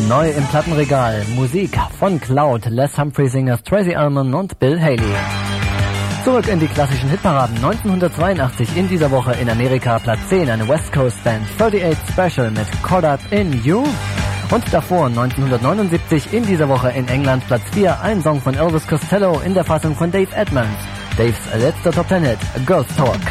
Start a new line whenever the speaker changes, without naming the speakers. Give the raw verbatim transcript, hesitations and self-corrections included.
Neu im Plattenregal. Musik von Cloud, Les Humphrey Singers, Tracy Ullman und Bill Haley. Zurück in die klassischen Hitparaden. neunzehnhundertzweiundachtzig in dieser Woche in Amerika Platz zehn, eine West Coast Band, thirty-eight Special mit Caught Up in You. Und davor neunzehnhundertneunundsiebzig in dieser Woche in England Platz vier, ein Song von Elvis Costello in der Fassung von Dave Edmunds. Daves letzter Top Ten Hit, Ghost Talk.